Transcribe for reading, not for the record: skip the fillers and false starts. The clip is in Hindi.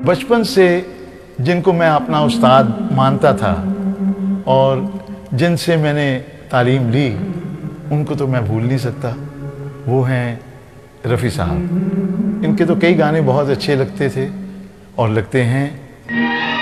बचपन से जिनको मैं अपना उस्ताद मानता था और जिनसे मैंने तालीम ली, उनको तो मैं भूल नहीं सकता। वो हैं रफ़ी साहब। इनके तो कई गाने बहुत अच्छे लगते थे और लगते हैं।